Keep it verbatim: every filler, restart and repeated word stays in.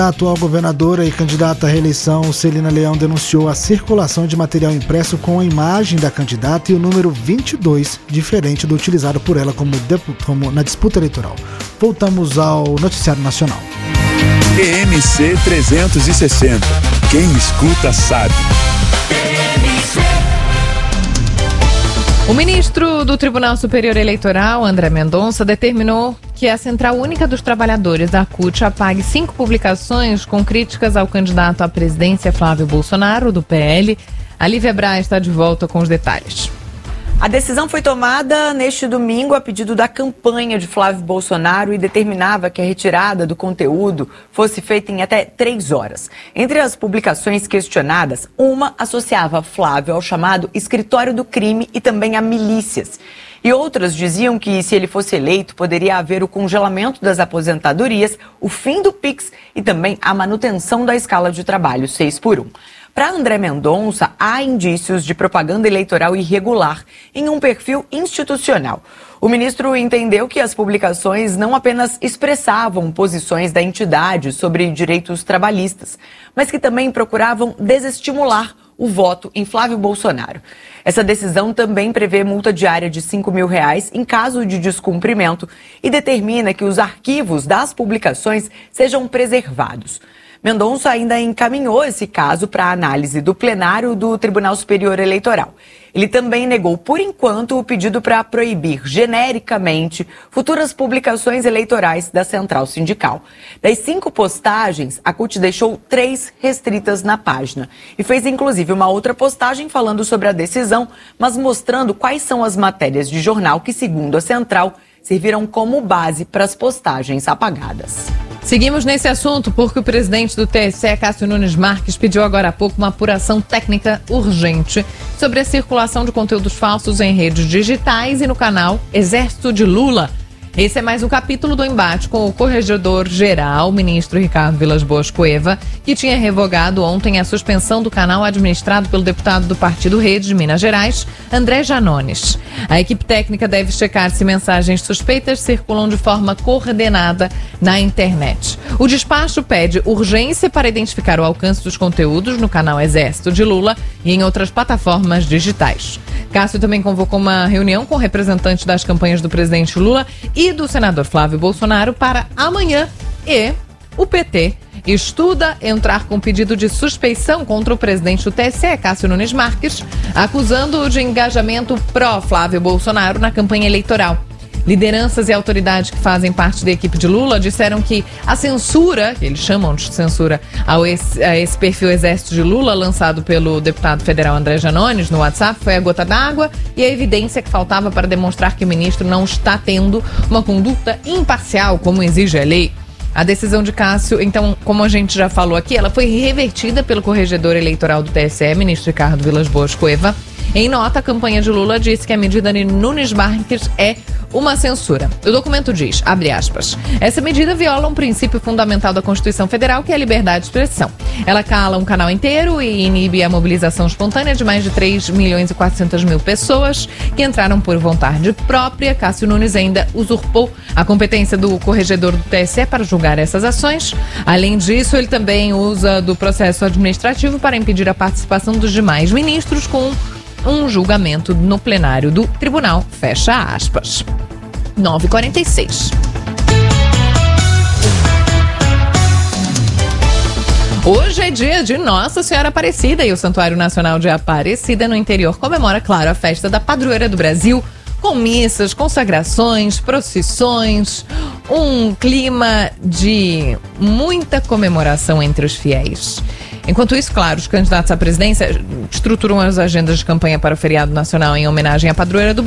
A atual governadora e candidata à reeleição, Celina Leão, denunciou a circulação de material impresso com a imagem da candidata e o número vinte e dois, diferente do utilizado por ela como, como na disputa eleitoral. Voltamos ao Noticiário Nacional. E M C trezentos e sessenta. Quem escuta sabe. O ministro do Tribunal Superior Eleitoral, André Mendonça, determinou que a Central Única dos Trabalhadores, a CUT, apague cinco publicações com críticas ao candidato à presidência Flávio Bolsonaro, do P L. A Lívia Braz está de volta com os detalhes. A decisão foi tomada neste domingo a pedido da campanha de Flávio Bolsonaro e determinava que a retirada do conteúdo fosse feita em até três horas. Entre as publicações questionadas, uma associava Flávio ao chamado escritório do crime e também a milícias. E outras diziam que, se ele fosse eleito, poderia haver o congelamento das aposentadorias, o fim do Pix e também a manutenção da escala de trabalho seis por um. Para André Mendonça, há indícios de propaganda eleitoral irregular em um perfil institucional. O ministro entendeu que as publicações não apenas expressavam posições da entidade sobre direitos trabalhistas, mas que também procuravam desestimular o voto em Flávio Bolsonaro. Essa decisão também prevê multa diária de cinco mil reais em caso de descumprimento e determina que os arquivos das publicações sejam preservados. Mendonça ainda encaminhou esse caso para a análise do plenário do Tribunal Superior Eleitoral. Ele também negou, por enquanto, o pedido para proibir genericamente futuras publicações eleitorais da Central Sindical. Das cinco postagens, a CUT deixou três restritas na página e fez inclusive uma outra postagem falando sobre a decisão, mas mostrando quais são as matérias de jornal que, segundo a Central, serviram como base para as postagens apagadas. Seguimos nesse assunto porque o presidente do T S E, Cássio Nunes Marques, pediu agora há pouco uma apuração técnica urgente sobre a circulação de conteúdos falsos em redes digitais e no canal Exército de Lula. Esse é mais um capítulo do embate com o corregedor-geral, o ministro Ricardo Vilas Boas Cueva, que tinha revogado ontem a suspensão do canal administrado pelo deputado do Partido Rede de Minas Gerais, André Janones. A equipe técnica deve checar se mensagens suspeitas circulam de forma coordenada na internet. O despacho pede urgência para identificar o alcance dos conteúdos no canal Exército de Lula e em outras plataformas digitais. Cássio também convocou uma reunião com representantes das campanhas do presidente Lula e do senador Flávio Bolsonaro para amanhã e o P T estuda entrar com pedido de suspeição contra o presidente do T S E, Cássio Nunes Marques, acusando-o de engajamento pró-Flávio Bolsonaro na campanha eleitoral. Lideranças e autoridades que fazem parte da equipe de Lula disseram que a censura, que eles chamam de censura, ao esse, a esse perfil Exército de Lula, lançado pelo deputado federal André Janones no WhatsApp, foi a gota d'água e a evidência que faltava para demonstrar que o ministro não está tendo uma conduta imparcial, como exige a lei. A decisão de Cássio, então, como a gente já falou aqui, ela foi revertida pelo corregedor eleitoral do T S E, ministro Ricardo Vilas Boas Cueva. Em nota, a campanha de Lula disse que a medida de Nunes Marques é uma censura. O documento diz, abre aspas, essa medida viola um princípio fundamental da Constituição Federal, que é a liberdade de expressão. Ela cala um canal inteiro e inibe a mobilização espontânea de mais de três milhões e quatrocentas mil pessoas que entraram por vontade própria. Cássio Nunes ainda usurpou a competência do corregedor do T S E para julgar essas ações. Além disso, ele também usa do processo administrativo para impedir a participação dos demais ministros com um julgamento no plenário do tribunal, fecha aspas. nove e quarenta e seis. Hoje é dia de Nossa Senhora Aparecida e o Santuário Nacional de Aparecida no interior comemora, claro, a festa da padroeira do Brasil, com missas, consagrações, procissões, um clima de muita comemoração entre os fiéis. Enquanto isso, claro, os candidatos à presidência estruturam as agendas de campanha para o feriado nacional em homenagem à padroeira do Brasil.